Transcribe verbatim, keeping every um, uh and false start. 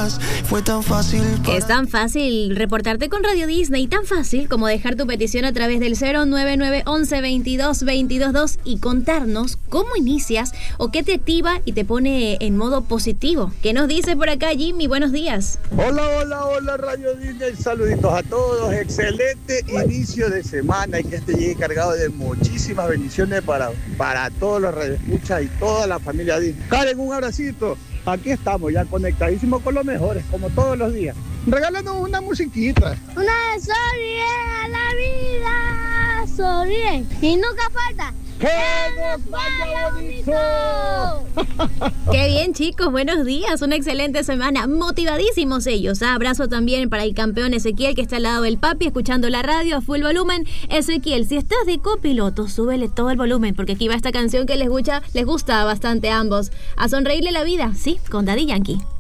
días fue tan fácil para... Es tan fácil reportarte con Radio Disney, tan fácil como dejar tu petición a través del cero nueve nueve once veintidós veintidós dos y contarnos cómo inicias o qué te activa y te pone en modo positivo. ¿Qué nos dice por acá, Jimmy? Buenos días. Hola, hola, hola, Radio Disney. Saluditos a todos. Excelente inicio de semana y que este llegue cargado de muchísimas bendiciones para, para todos los radioescuchas y toda la familia Disney. Karen, un abracito. Aquí estamos ya conectadísimos con los mejores, como todos los días. Regálanos una musiquita. Una de Soy bien a la vida, soy bien. Y nunca falta. ¡Que nos vaya bonito! Qué bien, chicos, buenos días, una excelente semana, motivadísimos ellos. ¿eh? Abrazo también para el campeón Ezequiel, que está al lado del papi, escuchando la radio a full volumen. Ezequiel, si estás de copiloto, súbele todo el volumen, porque aquí va esta canción que les gusta, les gusta bastante a ambos. A sonreírle la vida, sí, con Daddy Yankee.